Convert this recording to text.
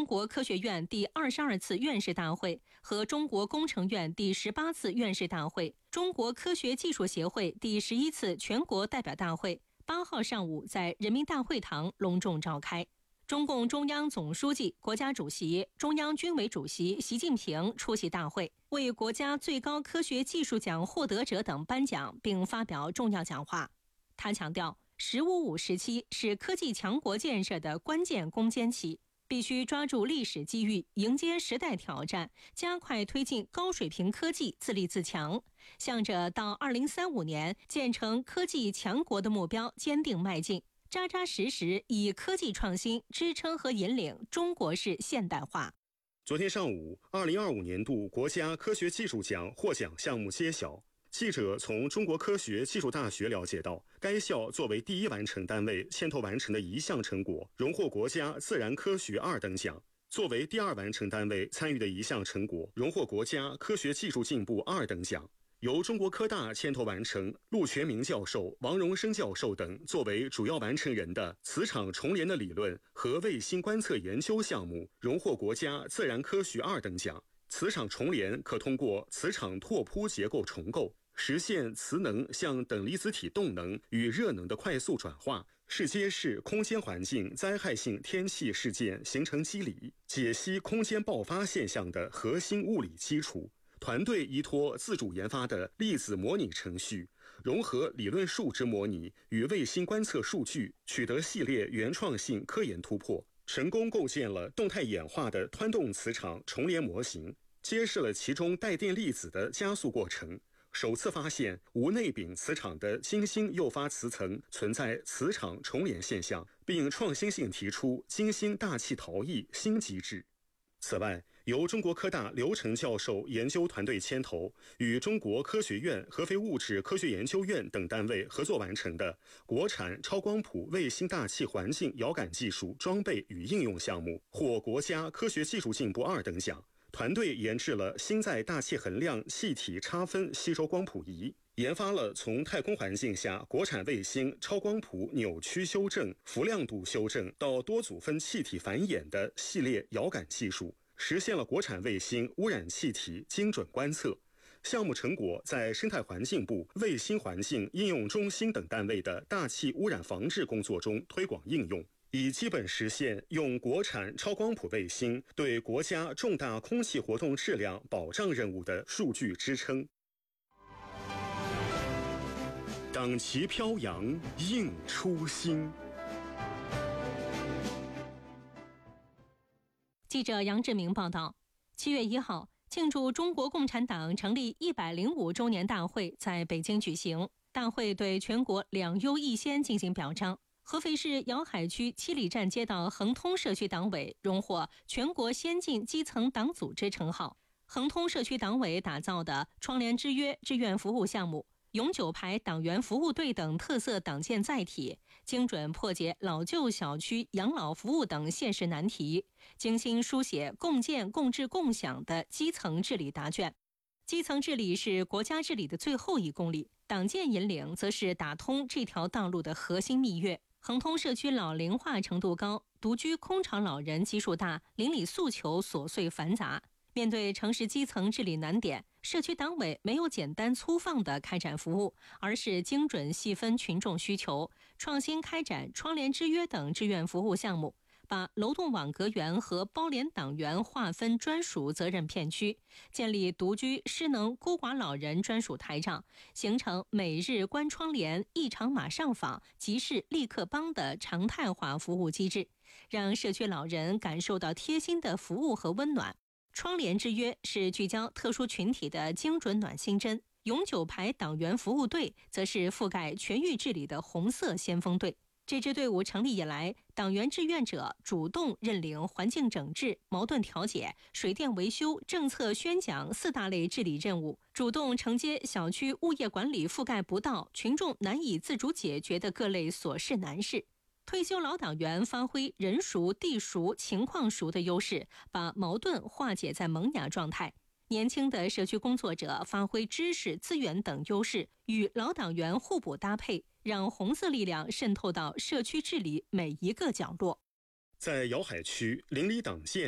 国科学院第22次院士大会和中国工程院第18次院士大会、中国科学技术协会第11次全国代表大会8号上午在人民大会堂隆重召开。中共中央总书记、国家主席、中央军委主席习近平出席大会，为国家最高科学技术奖获得者等颁奖并发表重要讲话。他强调，“15+5”时期是科技强国建设的关键攻坚期，必须抓住历史机遇，迎接时代挑战，加快推进高水平科技自立自强，向着到2035年建成科技强国的目标坚定迈进，扎扎实实以科技创新支撑和引领中国式现代化。 昨天上午，2025年度国家科学技术奖获奖项目揭晓。记者从中国科学技术大学了解到，该校作为第一完成单位牵头完成的一项成果，荣获国家自然科学2等奖；作为第二完成单位参与的一项成果，荣获国家科学技术进步2等奖。由中国科大牵头完成，陆全明教授、王荣生教授等作为主要完成人的磁场重联的理论和卫星观测研究项目，荣获国家自然科学2等奖。磁场重联可通过磁场拓扑结构重构，实现磁能向等离子体动能与热能的快速转化，是揭示空间环境灾害性天气事件形成机理、解析空间爆发现象的核心物理基础。团队依托自主研发的粒子模拟程序，融合理论数值模拟与卫星观测数据，取得系列原创性科研突破，成功构建了动态演化的湍动磁场重联模型，揭示了其中带电粒子的加速过程，首次发现无内禀磁场的金星诱发磁层存在磁场重联现象，并创新性提出金星大气逃逸新机制。此外，由中国科大刘成教授研究团队牵头，与中国科学院合肥物质科学研究院等单位合作完成的国产超光谱卫星大气环境遥感技术装备与应用项目，获国家科学技术进步2等奖。团队研制了新在大气恒量气体差分吸收光谱仪，研发了从太空环境下国产卫星超光谱扭曲修正、浮亮度修正到多组分气体繁衍的系列遥感技术，实现了国产卫星污染气体精准观测。项目成果在生态环境部、卫星环境应用中心等单位的大气污染防治工作中推广应用，已基本实现用国产超光谱卫星对国家重大空气活动质量保障任务的数据支撑。党旗飘扬映初心。 记者杨志明报道，7月1号，庆祝中国共产党成立105周年大会在北京举行。大会对全国2优1先进行表彰。合肥市瑶海区七里站街道恒通社区党委荣获全国先进基层党组织称号。恒通社区党委打造的窗帘之约志愿服务项目、永久牌党员服务队等特色党建载体，精准破解老旧小区养老服务等现实难题，精心书写共建共治共享的基层治理答卷。基层治理是国家治理的最后1公里，党建引领则是打通这条道路的核心蜜月。恒通社区老龄化程度高，独居空巢老人基数大，邻里诉求琐碎繁杂。面对城市基层治理难点，社区党委没有简单粗放地开展服务，而是精准细分群众需求，创新开展窗帘之约等志愿服务项目，把楼栋网格员和包联党员划分专属责任片区，建立独居失能孤寡老人专属台账，形成每日关窗帘、异常马上访、急事立刻帮的常态化服务机制，让社区老人感受到贴心的服务和温暖。窗帘之约是聚焦特殊群体的精准暖心针，永久牌党员服务队则是覆盖全域治理的红色先锋队。这支队伍成立以来，党员志愿者主动认领环境整治、矛盾调解、水电维修、政策宣讲4大类治理任务，主动承接小区物业管理覆盖不到、群众难以自主解决的各类琐事难事。退休老党员发挥人熟、地熟、情况熟的优势，把矛盾化解在萌芽状态。年轻的社区工作者发挥知识、资源等优势，与老党员互补搭配，让红色力量渗透到社区治理每一个角落。 在瑶海区邻里党建